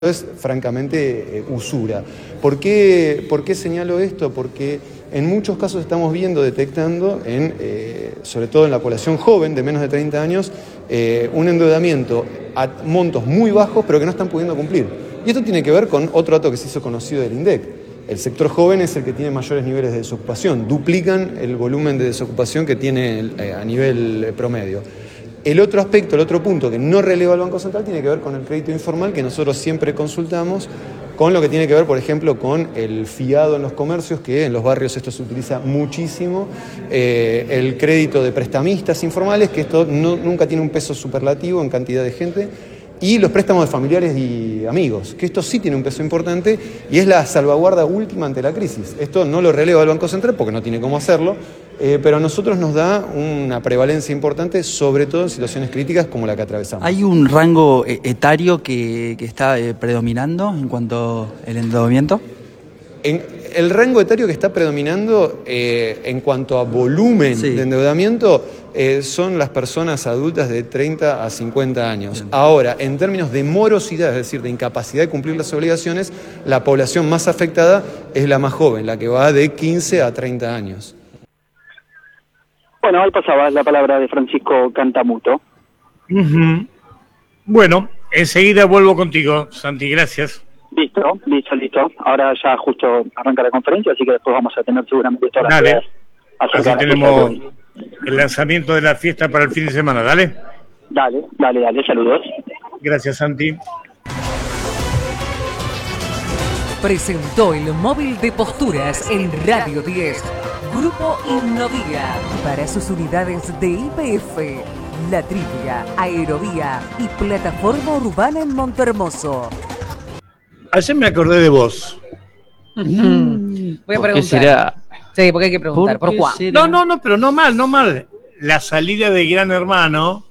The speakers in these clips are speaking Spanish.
es francamente usura. ¿Por qué señalo esto? Porque en muchos casos estamos detectando, sobre todo en la población joven de menos de 30 años, un endeudamiento a montos muy bajos pero que no están pudiendo cumplir. Y esto tiene que ver con otro dato que se hizo conocido del INDEC. El sector joven es el que tiene mayores niveles de desocupación, duplican el volumen de desocupación que tiene a nivel promedio. El otro aspecto, el otro punto que no releva el Banco Central tiene que ver con el crédito informal que nosotros siempre consultamos, con lo que tiene que ver, por ejemplo, con el fiado en los comercios, que en los barrios esto se utiliza muchísimo, el crédito de prestamistas informales, que esto nunca tiene un peso superlativo en cantidad de gente, y los préstamos de familiares y amigos, que esto sí tiene un peso importante y es la salvaguarda última ante la crisis. Esto no lo releva el Banco Central porque no tiene cómo hacerlo, pero a nosotros nos da una prevalencia importante, sobre todo en situaciones críticas como la que atravesamos. ¿Hay un rango etario que está predominando en cuanto al endeudamiento? El rango etario que está predominando en cuanto a volumen de endeudamiento son las personas adultas de 30 a 50 años. Ahora, en términos de morosidad, es decir, de incapacidad de cumplir las obligaciones, la población más afectada es la más joven, la que va de 15 a 30 años. Bueno, ahí pasaba la palabra de Francisco Cantamuto. Bueno, enseguida vuelvo contigo, Santi, gracias. Listo. Ahora ya justo arranca la conferencia, así que después vamos a tener seguramente todas las ideas. Así tenemos el lanzamiento de la fiesta para el fin de semana, dale. Dale, saludos. Gracias, Santi. Presentó el móvil de posturas en Radio 10. Grupo Innovía. Para sus unidades de IPF, La Tripia, Aerovía y Plataforma Urbana en Montehermoso. Ayer me acordé de vos. Voy a preguntar. ¿Qué será? Sí, porque hay que preguntar. ¿Por Juan? No, pero no mal. La salida de Gran Hermano,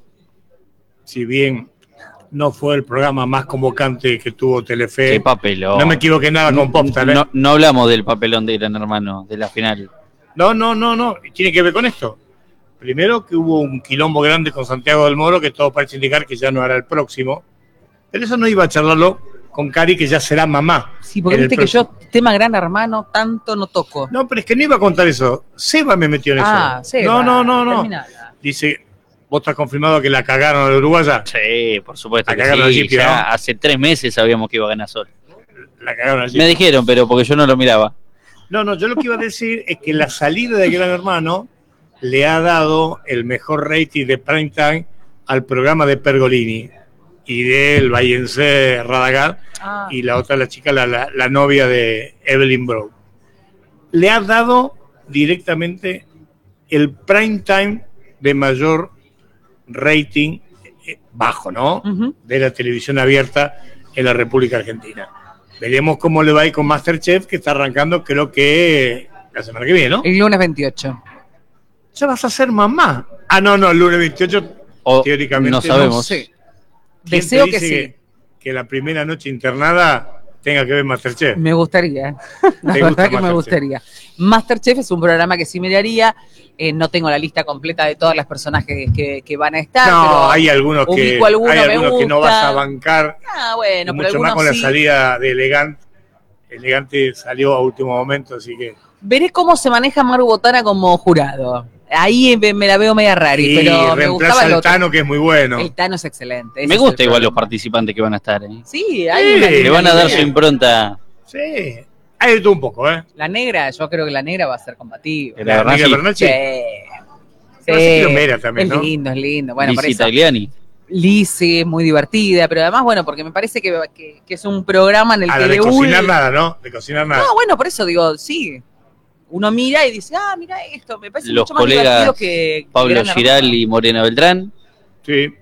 si bien no fue el programa más convocante que tuvo Telefe. ¡Qué papelón! No me equivoqué nada con Popstar, ¿eh? No hablamos del papelón de Gran Hermano, de la final. No. Tiene que ver con esto. Primero que hubo un quilombo grande con Santiago del Moro, que todo parece indicar que ya no hará el próximo. Pero eso no iba a charlarlo con Cari, que ya será mamá. Sí, porque viste que yo, tema Gran Hermano, tanto no toco. No, pero es que no iba a contar eso. Seba me metió en eso. Seba. No. Terminala. Dice, ¿vos estás confirmado que la cagaron a la uruguaya? Sí, por supuesto La que cagaron al sí. Gipio, Ya ¿no? hace 3 meses sabíamos que iba a ganar Sol. La cagaron al Me dijeron, pero porque yo no lo miraba. No, yo lo que iba a decir es que la salida de Gran Hermano le ha dado el mejor rating de prime time al programa de Pergolini y del Vallense Radagán y la otra, la chica, la novia de Evelyn Brown. Le ha dado directamente el prime time de mayor rating bajo, ¿no? De la televisión abierta en la República Argentina. Veremos cómo le va a ir con MasterChef, que está arrancando, creo que la semana que viene, ¿no? El lunes 28. Ya vas a ser mamá. No, el lunes 28, teóricamente. No sabemos. No sé. ¿Quién Deseo te que dice sí. que la primera noche internada tenga que ver MasterChef? Me gustaría. La ¿Te verdad gusta que me Masterchef? gustaría. MasterChef es un programa que sí me daría. No tengo la lista completa de todos los personajes que van a estar. No, pero hay algunos que ubico alguno, hay me algunos que no gusta. vas a bancar. Bueno, pero Mucho más algunos con la sí. salida de Elegante. Elegante salió a último momento, así que... Veré cómo se maneja Maru Botana como jurado. Ahí me la veo media rara, Y pero me gustaba reemplaza el al otro. Tano, que es muy bueno. El Tano es excelente. Me gusta igual los participantes que van a estar. Sí, hay una Le van a dar su línea. impronta. Sí, hay de todo un poco, ¿eh? La negra, yo creo que la negra va a ser combativa. La verdad, Amiga sí. Bernacci. Sí. Quilombera también, es ¿no? lindo, es lindo. Bueno, por Lizzy eso. Tagliani. Lizzy es muy divertida, pero además, bueno, porque me parece que es un programa en el que De le cocinar nada, ¿no? De cocinar nada. No, bueno, por eso digo, sí. Uno mira y dice, mira esto, me parece Los mucho más colegas divertido que Pablo Gran Giral Hermano. y Morena Beltrán. Sí,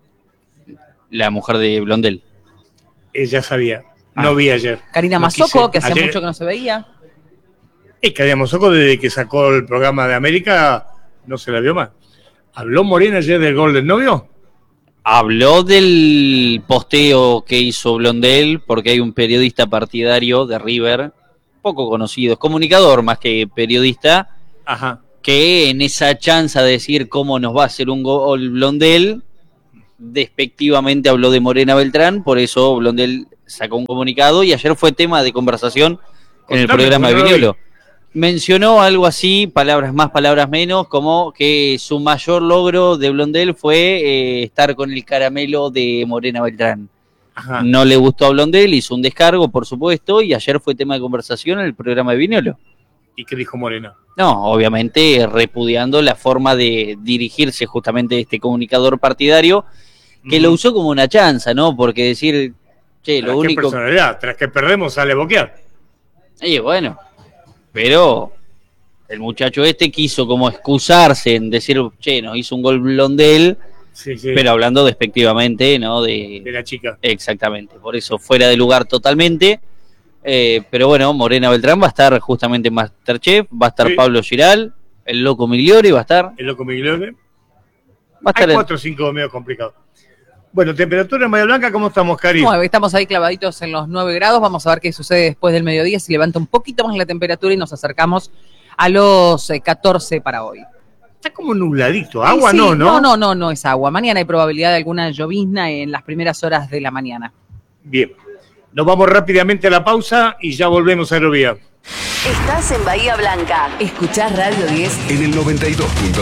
La mujer de Blondel. ella sabía. No vi ayer. Karina No Mazzocco, quise. que hacía Ayer- mucho que no se veía. Es que Karina Mazzocco, desde que sacó el programa de América, no se la vio más. ¿Habló Morena ayer del gol del novio? Habló del posteo que hizo Blondel, porque hay un periodista partidario de River, poco conocido, es comunicador más que periodista, Ajá. que en esa chanza de decir cómo nos va a hacer un gol Blondel, despectivamente habló de Morena Beltrán, por eso Blondel sacó un comunicado y ayer fue tema de conversación en el programa de Contame, Viñolo. Mencionó algo así, palabras más, palabras menos, como que su mayor logro de Blondel fue estar con el caramelo de Morena Beltrán. Ajá. No le gustó a Blondel, hizo un descargo, por supuesto, y ayer fue tema de conversación en el programa de Viñolo. ¿Y qué dijo Morena? No, obviamente repudiando la forma de dirigirse justamente este comunicador partidario, que lo usó como una chanza, ¿no? Porque decir, che, lo único... ¿Qué personalidad? Tras que perdemos sale a boquear. Y bueno, pero el muchacho este quiso como excusarse en decir, che, nos hizo un gol Blondel, Sí, sí. pero hablando despectivamente, ¿no? De la chica. Exactamente, por eso fuera de lugar totalmente. Pero bueno, Morena Beltrán va a estar justamente en Masterchef, va a estar Pablo Giral, el Loco Migliore va a estar. El Loco Migliore. Va a estar Hay 4 o 5 medio complicados. Bueno, temperatura en Bahía Blanca, ¿cómo estamos, Cari? 9, estamos ahí clavaditos en los 9 grados. Vamos a ver qué sucede después del mediodía, si levanta un poquito más la temperatura y nos acercamos a los 14 para hoy. Está como nubladito. Agua Sí, no, ¿no? No es agua. Mañana hay probabilidad de alguna llovizna en las primeras horas de la mañana. Bien. Nos vamos rápidamente a la pausa y ya volvemos a Aerovía. Estás en Bahía Blanca. Escuchás Radio 10 en el 92.3.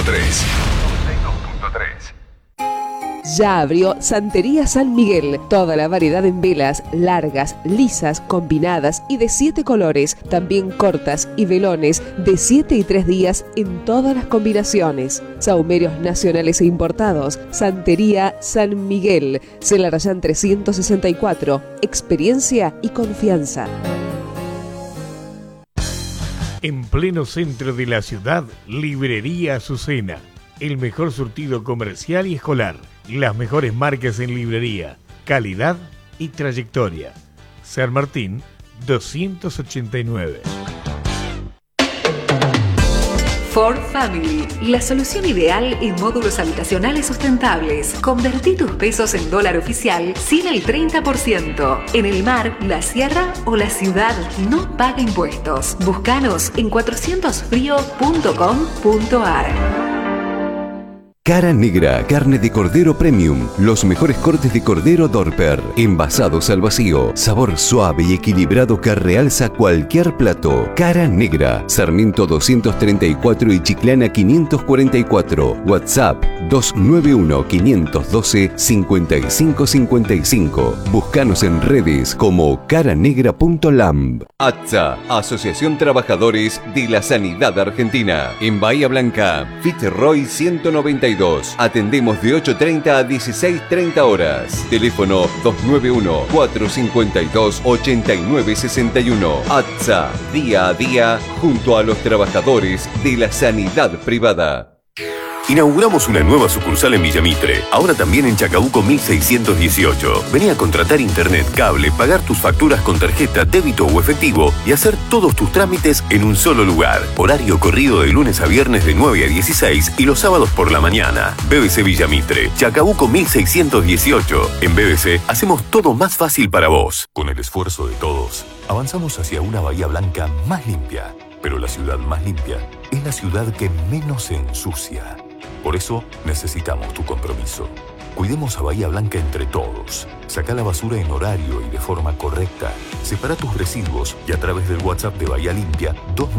Ya abrió Santería San Miguel. Toda la variedad en velas, largas, lisas, combinadas y de 7 colores. También cortas y velones de 7 y 3 días en todas las combinaciones. Sahumerios nacionales e importados. Santería San Miguel. Celarayán 364. Experiencia y confianza. En pleno centro de la ciudad, Librería Azucena. El mejor surtido comercial y escolar. Las mejores marcas en librería, calidad y trayectoria. San Martín, 289. Ford Family, la solución ideal en módulos habitacionales sustentables. Convertí tus pesos en dólar oficial sin el 30%. En el mar, la sierra o la ciudad, no paga impuestos. Búscanos en 400frio.com.ar. Cara Negra, carne de cordero premium. Los mejores cortes de cordero Dorper, envasados al vacío. Sabor suave y equilibrado que realza cualquier plato. Cara Negra, Sarmiento 234 y Chiclana 544. WhatsApp 291-512-5555. Búscanos en redes como caranegra.lamb. ATSA, Asociación Trabajadores de la Sanidad Argentina. En Bahía Blanca, Fitzroy 192. Atendemos de 8:30 a 16:30 horas. Teléfono 291-452-8961. ATSA, día a día junto a los trabajadores de la sanidad privada. Inauguramos una nueva sucursal en Villamitre, ahora también en Chacabuco 1618. Vení a contratar internet, cable, pagar tus facturas con tarjeta, débito o efectivo y hacer todos tus trámites en un solo lugar. Horario corrido de lunes a viernes de 9 a 16 y los sábados por la mañana. BBC Villamitre, Chacabuco 1618. En BBC hacemos todo más fácil para vos. Con el esfuerzo de todos, avanzamos hacia una Bahía Blanca más limpia. Pero la ciudad más limpia es la ciudad que menos se ensucia. Por eso necesitamos tu compromiso. Cuidemos a Bahía Blanca entre todos. Sacá la basura en horario y de forma correcta. Separa tus residuos y a través del WhatsApp de Bahía Limpia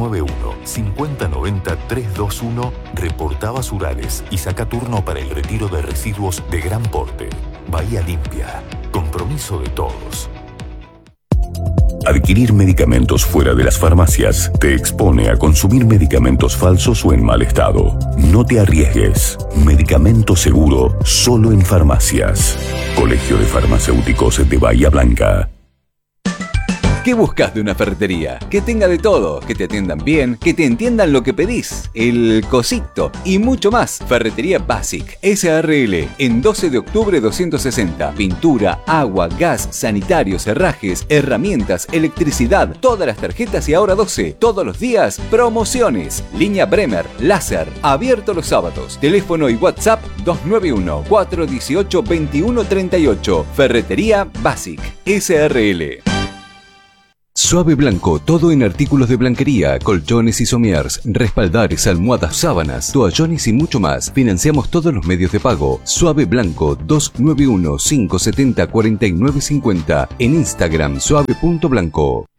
291-5090-321 reportá basurales y saca turno para el retiro de residuos de gran porte. Bahía Limpia. Compromiso de todos. Adquirir medicamentos fuera de las farmacias te expone a consumir medicamentos falsos o en mal estado. No te arriesgues. Medicamento seguro solo en farmacias. Colegio de Farmacéuticos de Bahía Blanca. ¿Qué buscas de una ferretería? Que tenga de todo, que te atiendan bien, que te entiendan lo que pedís, el cosito y mucho más. Ferretería Basic, SRL, en 12 de octubre 260. Pintura, agua, gas, sanitarios, herrajes, herramientas, electricidad, todas las tarjetas y ahora 12. Todos los días, promociones. Línea Bremer, láser, abierto los sábados. Teléfono y WhatsApp 291-418-2138. Ferretería Basic, SRL. Suave Blanco, todo en artículos de blanquería, colchones y somiers, respaldares, almohadas, sábanas, toallones y mucho más. Financiamos todos los medios de pago. Suave Blanco, 291-570-4950. En Instagram, suave.blanco.